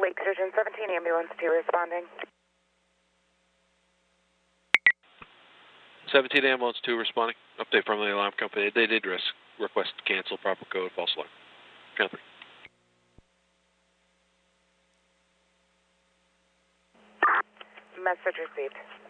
Exertion 17, ambulance 2 responding. 17 ambulance 2 responding. Update from the alarm company. They did request to cancel proper code false alarm. Count 3. Message received.